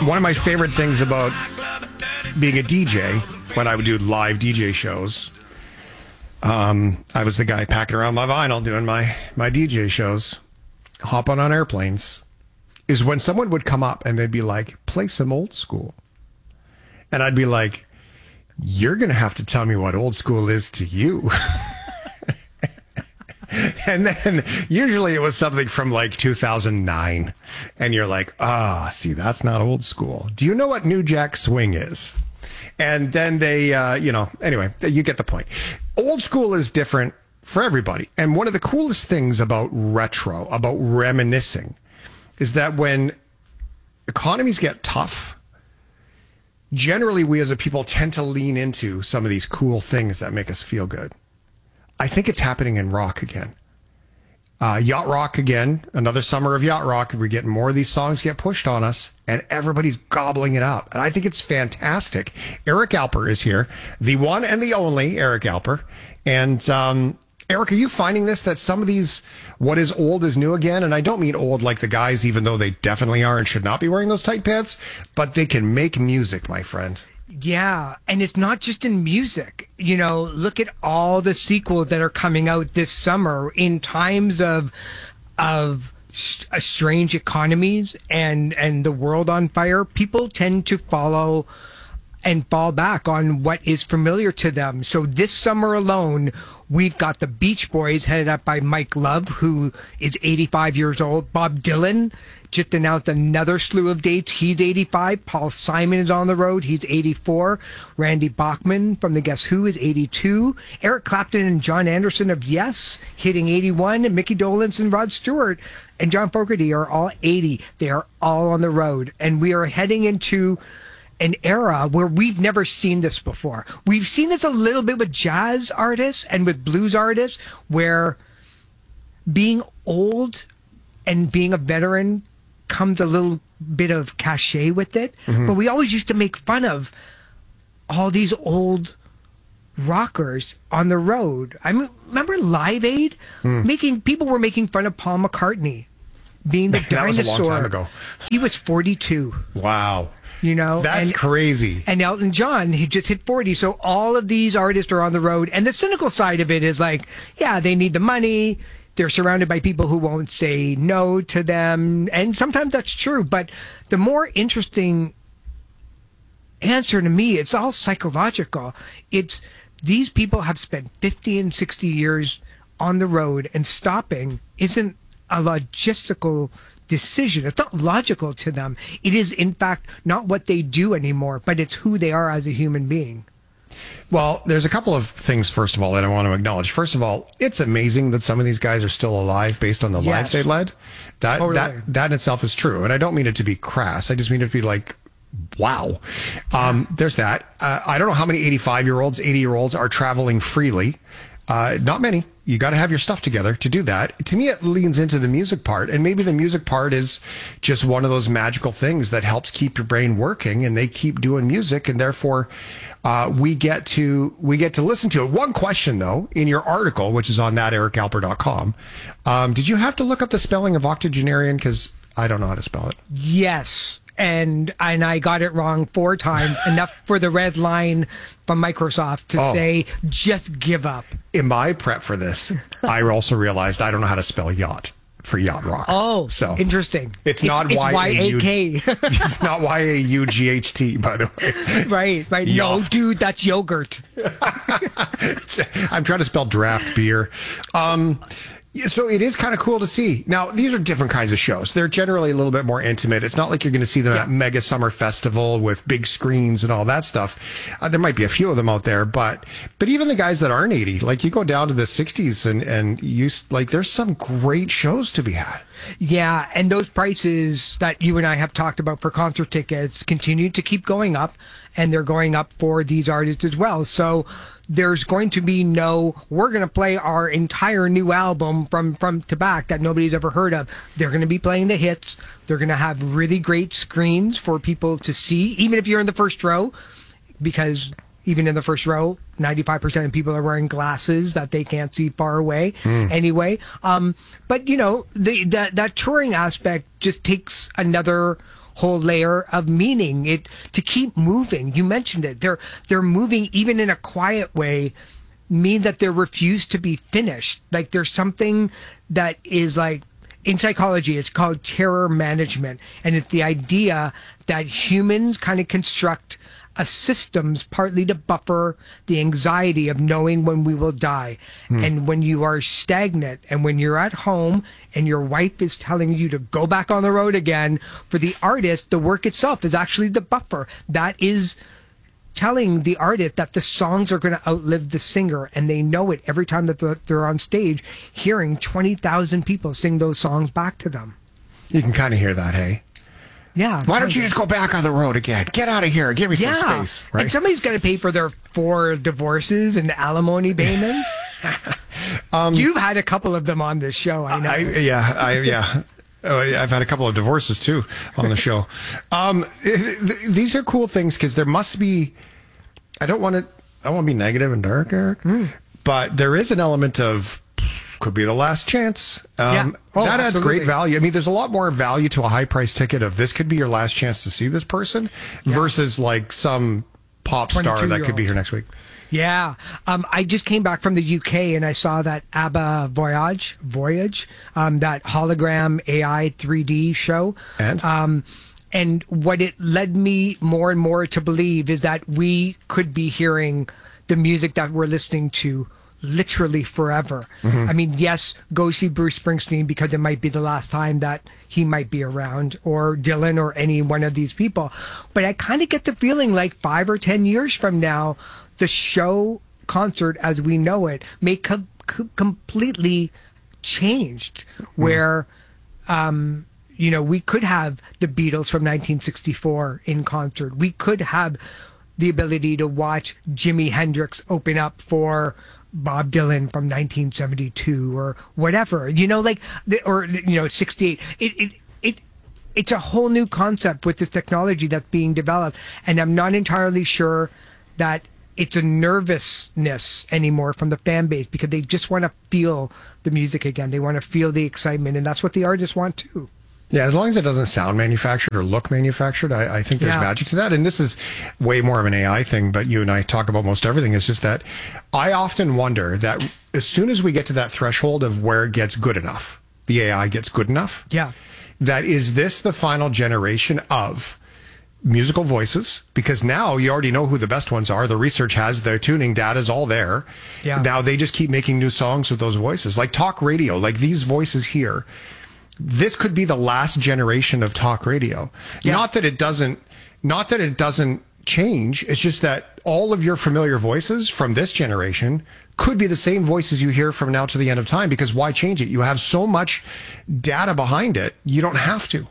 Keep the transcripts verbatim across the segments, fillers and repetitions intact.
One of my favorite things about being a D J, when I would do live D J shows, um, I was the guy packing around my vinyl doing my, my D J shows, hopping on airplanes, is when someone would come up and they'd be like, play some old school. And I'd be like, you're going to have to tell me what old school is to you. And then usually it was something from like two thousand nine. And you're like, ah, oh, see, that's not old school. Do you know what New Jack Swing is? And then they, uh, you know, anyway, you get the point. Old school is different for everybody. And one of the coolest things about retro, about reminiscing, is that when economies get tough, generally we as a people tend to lean into some of these cool things that make us feel good. I think it's happening in rock again. Uh, yacht rock again, another summer of yacht rock. We're getting more of these songs get pushed on us, and everybody's gobbling it up. And I think it's fantastic. Eric Alper is here, the one and the only Eric Alper. And um, Eric, are you finding this, that some of these, what is old is new again? And I don't mean old like the guys, even though they definitely are and should not be wearing those tight pants, but they can make music, my friend. Yeah, and it's not just in music. You know, look at all the sequels that are coming out this summer in times of of st- strange economies and and the world on fire. People tend to follow and fall back on what is familiar to them. So this summer alone, we've got the Beach Boys headed up by Mike Love, who is eighty-five years old. Bob Dylan just announced another slew of dates. He's eighty-five. Paul Simon is on the road. He's eighty-four. Randy Bachman from the Guess Who is eighty-two. Eric Clapton and John Anderson of Yes hitting eighty-one. And Mickey Dolenz and Rod Stewart and John Fogerty are all eighty. They are all on the road. And we are heading into an era where we've never seen this before. We've seen this a little bit with jazz artists and with blues artists, where being old and being a veteran comes a little bit of cachet with it. Mm-hmm. But we always used to make fun of all these old rockers on the road. I mean, remember Live Aid? Mm. Making people were making fun of Paul McCartney being the that dinosaur. was a long time ago. He was forty-two. Wow. You know, that's and, crazy. And Elton John, he just hit forty. So all of these artists are on the road. And the cynical side of it is like, yeah, they need the money. They're surrounded by people who won't say no to them. And sometimes that's true. But the more interesting answer to me, it's all psychological. It's these people have spent fifty and sixty years on the road, and stopping isn't a logistical decision. It's not logical to them. It is, in fact, not what they do anymore, but it's who they are as a human being. Well, there's a couple of things, first of all, that I want to acknowledge. First of all, it's amazing that some of these guys are still alive based on the Yes. lives they led. That, Totally. that, that in itself is true. And I don't mean it to be crass. I just mean it to be like, wow. Um, there's that. Uh, I don't know how many eighty-five-year-olds, eighty-year-olds are traveling freely. Uh, not many. You got to have your stuff together to do that. To me, it leans into the music part, and maybe the music part is just one of those magical things that helps keep your brain working, and they keep doing music, and therefore uh, we get to we get to listen to it. One question though, in your article, which is on that eric alper dot com, um, did you have to look up the spelling of octogenarian? Because I don't know how to spell it. Yes. And and I got it wrong four times, enough for the red line from Microsoft to Oh. say, just give up. In my prep for this, I also realized I don't know how to spell yacht for yacht rock. Oh, so interesting. It's, it's not it's Y A U. Y A K. It's not Y A U G H T, by the way. Right, right. Yacht. No, dude, that's yogurt. I'm trying to spell draft beer. Um, so it is kind of cool to see. Now, these are different kinds of shows. They're generally a little bit more intimate. It's not like you're going to see them Yeah. at Mega Summer Festival with big screens and all that stuff. Uh, there might be a few of them out there, but but even the guys that aren't eighty, like you go down to the sixties and and you s- like there's some great shows to be had. Yeah, and those prices that you and I have talked about for concert tickets continue to keep going up, and they're going up for these artists as well. So there's going to be no, we're going to play our entire new album from from to back that nobody's ever heard of. They're going to be playing the hits. They're going to have really great screens for people to see, even if you're in the first row, because even in the first row, ninety-five percent of people are wearing glasses that they can't see far away mm. anyway. Um, but, you know, the, that, that touring aspect just takes another whole layer of meaning. It to keep moving. You mentioned it. They're they're moving even in a quiet way, mean that they're refused to be finished. Like there's something that is like in psychology, it's called terror management, and it's the idea that humans kind of construct a systems partly to buffer the anxiety of knowing when we will die. Mm. And when you are stagnant and when you're at home and your wife is telling you to go back on the road again, for the artist, the work itself is actually the buffer. That is telling the artist that the songs are going to outlive the singer, and they know it every time that they're on stage, hearing twenty thousand people sing those songs back to them. You can kind of hear that, hey? Yeah. Why don't you just go back on the road again? Get out of here. Give me yeah. some space. Right? And somebody's got to pay for their four divorces and alimony payments. um, You've had a couple of them on this show, I know. I, yeah, I, yeah. Oh, I've had a couple of divorces, too, on the show. um, th- th- these are cool things because there must be... I don't want to I don't want to be negative and dark, Eric, mm. but there is an element of... could be the last chance. Um, yeah. oh, that adds absolutely. great value. I mean, there's a lot more value to a high price ticket of this could be your last chance to see this person yeah. versus like some pop star that could be here next week. Yeah. Um, I just came back from the U K and I saw that ABBA Voyage, Voyage, um, that hologram A I three D show. And? Um, and what it led me more and more to believe is that we could be hearing the music that we're listening to literally forever. Mm-hmm. I mean, yes, go see Bruce Springsteen because it might be the last time that he might be around, or Dylan, or any one of these people. But I kind of get the feeling like five or ten years from now, the show concert as we know it may com- com- completely changed, mm-hmm. where, um, you know, we could have the Beatles from nineteen sixty-four in concert. We could have the ability to watch Jimi Hendrix open up for Bob Dylan from nineteen seventy-two or whatever, you know, like, or, you know, sixty-eight. It, it, it, it's a whole new concept with this technology that's being developed. And I'm not entirely sure that it's a nervousness anymore from the fan base, because they just want to feel the music again. They want to feel the excitement, and that's what the artists want too. Yeah, as long as it doesn't sound manufactured or look manufactured, I, I think there's yeah. magic to that. And this is way more of an A I thing, but you and I talk about most everything. It's just that I often wonder that as soon as we get to that threshold of where it gets good enough, the A I gets good enough, yeah, that is this the final generation of musical voices? Because now you already know who the best ones are. The research has their tuning data is all there. Yeah. Now they just keep making new songs with those voices, like talk radio, like these voices here. This could be the last generation of talk radio. Yeah. Not that it doesn't, not that it doesn't change. It's just that all of your familiar voices from this generation could be the same voices you hear from now to the end of time, because why change it? You have so much data behind it. You don't have to.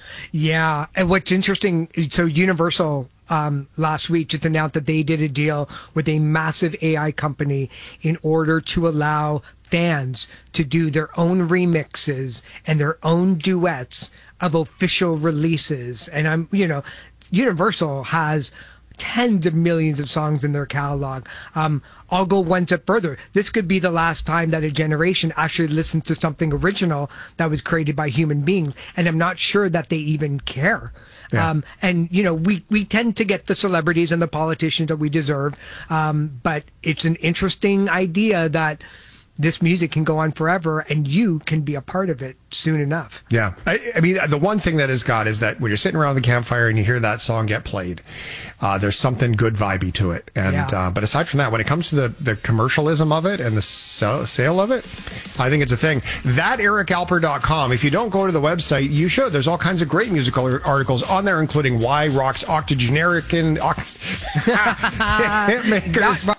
Yeah. And what's interesting, so Universal um, last week just announced that they did a deal with a massive A I company in order to allow fans to do their own remixes and their own duets of official releases. And I'm, you know, Universal has tens of millions of songs in their catalog. Um, I'll go one step further. This could be the last time that a generation actually listens to something original that was created by human beings. And I'm not sure that they even care. Yeah. Um, and, you know, we, we tend to get the celebrities and the politicians that we deserve. Um, but it's an interesting idea that this music can go on forever, and you can be a part of it soon enough. Yeah. I, I mean, the one thing that has got is that when you're sitting around the campfire and you hear that song get played, uh, there's something good vibey to it. And yeah. uh, but aside from that, when it comes to the, the commercialism of it and the sale, sale of it, I think it's a thing. That Eric Alper dot com. If you don't go to the website, you should. There's all kinds of great musical articles on there, including why rock's octogenaric and oct- hitmakers.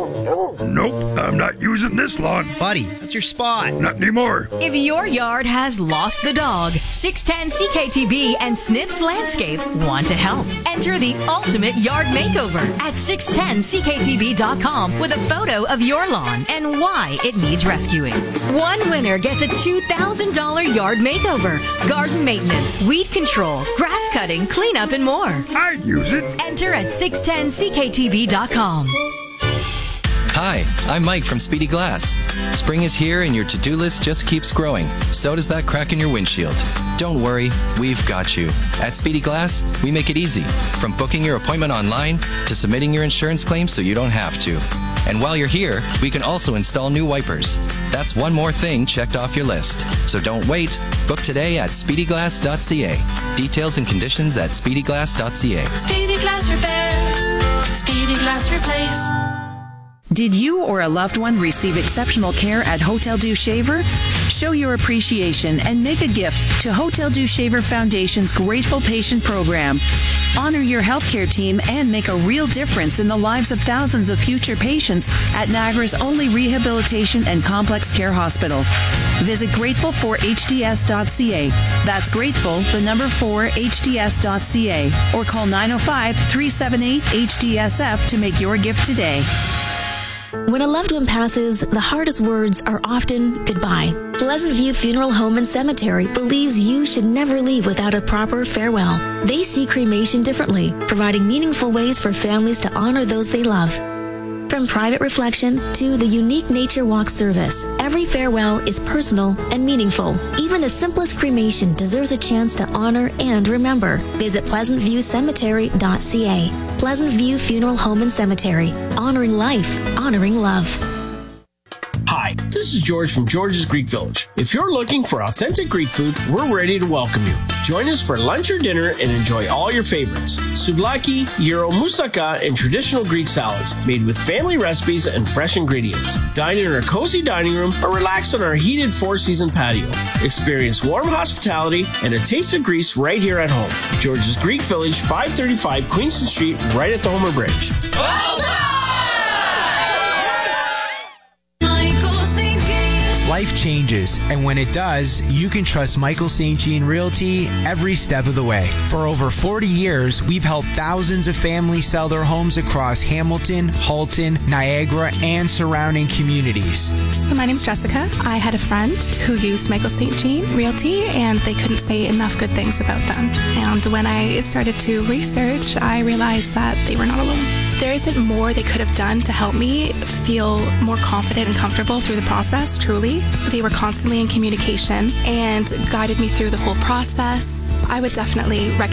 Nope, I'm not using this lawn. Buddy, that's your spot. Not anymore. If your yard has lost the dog, six ten C K T B and Snips Landscape want to help. Enter the ultimate yard makeover at six ten C K T B dot com with a photo of your lawn and why it needs rescuing. One winner gets a two thousand dollars yard makeover, garden maintenance, weed control, grass cutting, cleanup, and more. I'd use it. Enter at six ten C K T B dot com. Hi, I'm Mike from Speedy Glass. Spring is here and your to-do list just keeps growing. So does that crack in your windshield. Don't worry, we've got you. At Speedy Glass, we make it easy. From booking your appointment online to submitting your insurance claim so you don't have to. And while you're here, we can also install new wipers. That's one more thing checked off your list. So don't wait. Book today at speedy glass dot c a. Details and conditions at speedy glass dot c a. Speedy Glass Repair. Speedy Glass Replace. Did you or a loved one receive exceptional care at Hotel Dieu Shaver? Show your appreciation and make a gift to Hotel Dieu Shaver Foundation's Grateful Patient Program. Honor your healthcare team and make a real difference in the lives of thousands of future patients at Niagara's only rehabilitation and complex care hospital. Visit grateful for h d s dot c a. That's grateful, the number four, h d s dot c a. Or call nine oh five, three seven eight, H D S F to make your gift today. When a loved one passes, the hardest words are often goodbye. Pleasant View Funeral Home and Cemetery believes you should never leave without a proper farewell. They see cremation differently, providing meaningful ways for families to honor those they love. From private reflection to the unique nature walk service, every farewell is personal and meaningful. Even the simplest cremation deserves a chance to honor and remember. Visit pleasant view cemetery dot c a. Pleasant View Funeral Home and Cemetery. Honoring life, honoring love. Hi, this is George from George's Greek Village. If you're looking for authentic Greek food, we're ready to welcome you. Join us for lunch or dinner and enjoy all your favorites. Souvlaki, gyro, moussaka, and traditional Greek salads made with family recipes and fresh ingredients. Dine in our cozy dining room or relax on our heated four-season patio. Experience warm hospitality and a taste of Greece right here at home. George's Greek Village, five thirty-five Queenston Street, right at the Homer Bridge. Life changes, and when it does, you can trust Michael Saint Jean Realty every step of the way. For over forty years, we've helped thousands of families sell their homes across Hamilton, Halton, Niagara, and surrounding communities. My name's Jessica. I had a friend who used Michael Saint Jean Realty, and they couldn't say enough good things about them. And when I started to research, I realized that they were not alone. There isn't more they could have done to help me feel more confident and comfortable through the process, truly. They were constantly in communication and guided me through the whole process. I would definitely recommend